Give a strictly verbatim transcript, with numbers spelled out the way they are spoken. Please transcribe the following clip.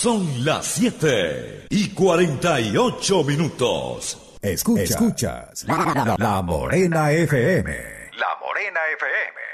Son las siete y cuarenta y ocho minutos. Escucha, escuchas la, la, la Morena F M. La Morena F M.